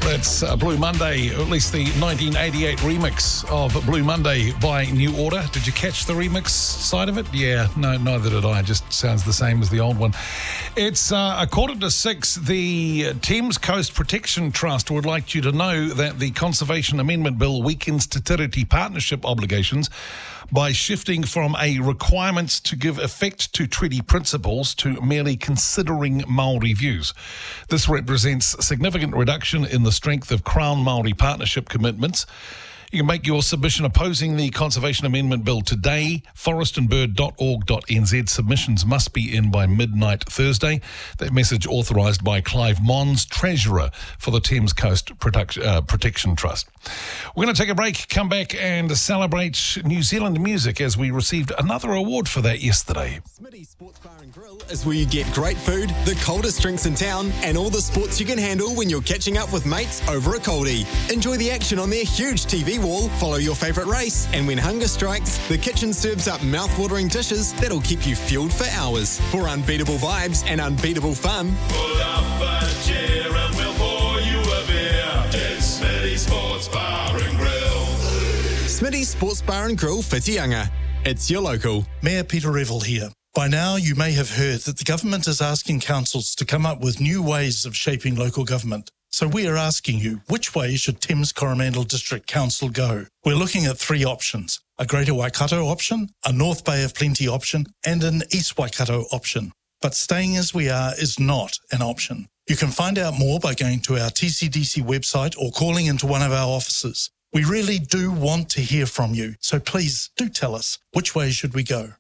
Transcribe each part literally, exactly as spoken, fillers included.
That's uh, Blue Monday, or at least the nineteen eighty-eight remix of Blue Monday by New Order. Did you catch the remix side of it? Yeah, no, neither did I. It just sounds the same as the old one. It's uh, a quarter to six. The Thames Coast Protection Trust would like you to know that the Conservation Amendment Bill weakens Te Tiriti partnership obligations by shifting from a requirement to give effect to treaty principles to merely considering Māori views. This represents a significant reduction in the strength of Crown Māori partnership commitments. You can make your submission opposing the Conservation Amendment Bill today. forest and bird dot org dot n z. Submissions must be in by midnight Thursday. That message authorised by Clive Mons, Treasurer for the Thames Coast Protection, uh, Protection Trust. We're going to take a break, come back and celebrate New Zealand music as we received another award for that yesterday. Smitty's Sports Bar and Grill is where you get great food, the coldest drinks in town, and all the sports you can handle when you're catching up with mates over a coldie. Enjoy the action on their huge T V wall, follow your favourite race, and when hunger strikes, the kitchen serves up mouth-watering dishes that'll keep you fueled for hours. For unbeatable vibes and unbeatable fun, pull up a chair and we'll pour you a beer. It's Smitty's Sports Bar and Grill. Smitty's Sports Bar and Grill, Whitianga. It's your local. Mayor Peter Revel here. By now, you may have heard that the government is asking councils to come up with new ways of shaping local government. So we are asking you, which way should Thames Coromandel District Council go? We're looking at three options: a Greater Waikato option, a North Bay of Plenty option, and an East Waikato option. But staying as we are is not an option. You can find out more by going to our T C D C website or calling into one of our offices. We really do want to hear from you, so please do tell us, which way should we go?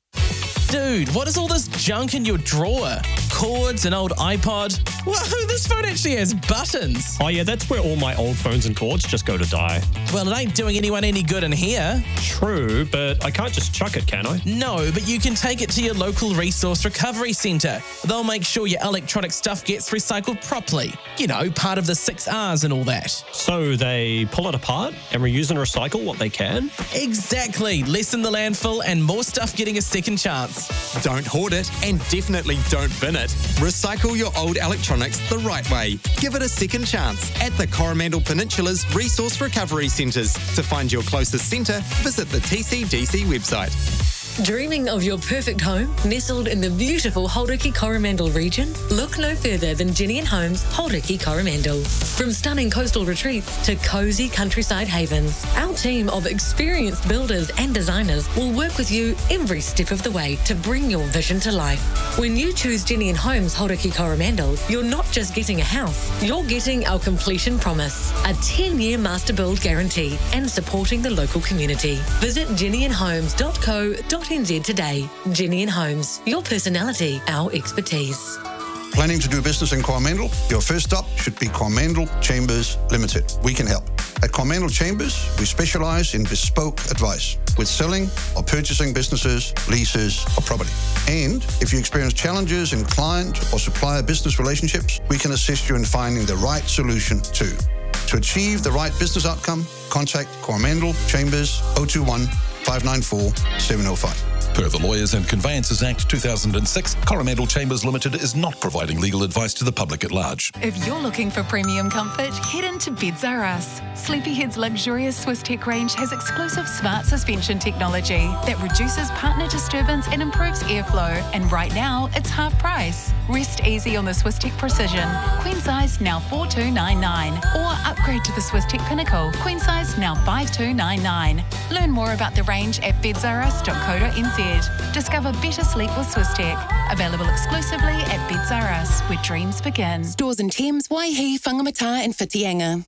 Dude, what is all this junk in your drawer? Cords, an old iPod? Whoa, this phone actually has buttons. Oh yeah, that's where all my old phones and cords just go to die. Well, it ain't doing anyone any good in here. True, but I can't just chuck it, can I? No, but you can take it to your local resource recovery centre. They'll make sure your electronic stuff gets recycled properly. You know, part of the six R's and all that. So they pull it apart and reuse and recycle what they can? Exactly. Lessen the landfill and more stuff getting a second chance. Don't hoard it and definitely don't bin it. Recycle your old electronics the right way. Give it a second chance at the Coromandel Peninsula's Resource Recovery Centres. To find your closest centre, visit the T C D C website. Dreaming of your perfect home nestled in the beautiful Hauraki Coromandel region? Look no further than Jenny and Homes Hauraki Coromandel. From stunning coastal retreats to cosy countryside havens, our team of experienced builders and designers will work with you every step of the way to bring your vision to life. When you choose Jenny and Homes Hauraki Coromandel, you're not just getting a house, you're getting our completion promise, a ten-year master build guarantee, and supporting the local community. Visit jenny and homes dot co dot n z today. Jenny and Homes, your personality, our expertise. Planning to do business in Coromandel? Your first stop should be Coromandel Chambers Limited. We can help. At Coromandel Chambers, we specialise in bespoke advice with selling or purchasing businesses, leases or property. And if you experience challenges in client or supplier business relationships, we can assist you in finding the right solution too. To achieve the right business outcome, contact Coromandel Chambers oh two one, five nine four, seven oh five. Per the Lawyers and Conveyances Act two thousand six, Coromandel Chambers Limited is not providing legal advice to the public at large. If you're looking for premium comfort, head into Beds R Us. Sleepyhead's luxurious Swiss Tech range has exclusive smart suspension technology that reduces partner disturbance and improves airflow. And right now, it's half price. Rest easy on the Swiss Tech Precision. Queen size now four two nine nine. Or upgrade to the Swiss Tech Pinnacle. Queen size now five two nine nine. Learn more about the range at beds r us dot co dot n z. Discover better sleep with Swiss Tech. Available exclusively at Beds R Us, where dreams begin. Stores in Thames, Waihi, Whangamata and Whitianga.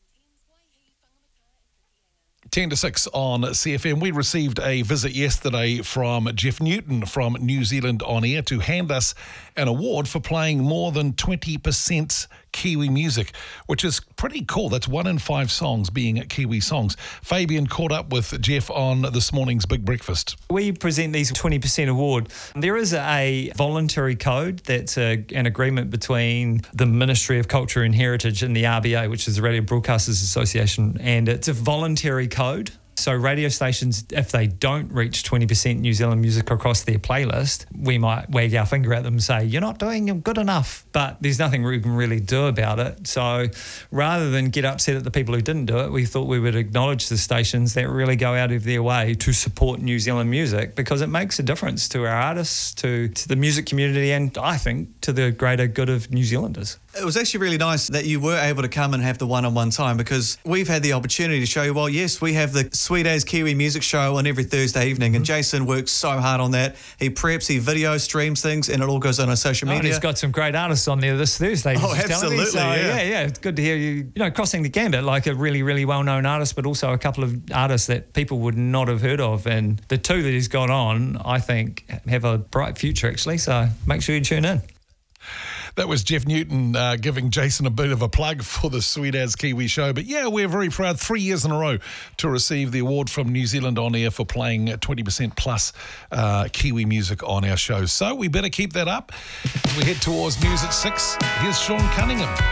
ten to six on C F M. We received a visit yesterday from Jeff Newton from New Zealand On Air to hand us an award for playing more than twenty percent Kiwi music, which is pretty cool. That's one in five songs being Kiwi songs. Fabian caught up with Jeff on this morning's Big Breakfast. We present these twenty percent award. There is a voluntary code that's a, an agreement between the Ministry of Culture and Heritage and the R B A, which is the Radio Broadcasters Association, and it's a voluntary code So radio stations, if they don't reach twenty percent New Zealand music across their playlist, we might wag our finger at them and say, you're not doing good enough. But there's nothing we can really do about it. So rather than get upset at the people who didn't do it, we thought we would acknowledge the stations that really go out of their way to support New Zealand music, because it makes a difference to our artists, to, to the music community, and I think to the greater good of New Zealanders. It was actually really nice that you were able to come and have the one-on-one time, because we've had the opportunity to show you, well, yes, we have the Sweet As Kiwi music show on every Thursday evening, mm-hmm. and Jason works so hard on that. He preps, he video streams things, and it all goes on our social media. Oh, and he's got some great artists on there this Thursday. Oh, absolutely, so, yeah. yeah, yeah. It's good to hear you, you know, crossing the gambit, like a really, really well-known artist, but also a couple of artists that people would not have heard of. And the two that he's got on, I think, have a bright future, actually. So make sure you tune in. That was Jeff Newton uh, giving Jason a bit of a plug for the Sweet As Kiwi show. But yeah, we're very proud, three years in a row, to receive the award from New Zealand On Air for playing twenty percent plus uh, Kiwi music on our shows. So we better keep that up as we head towards news at six. Here's Sean Cunningham.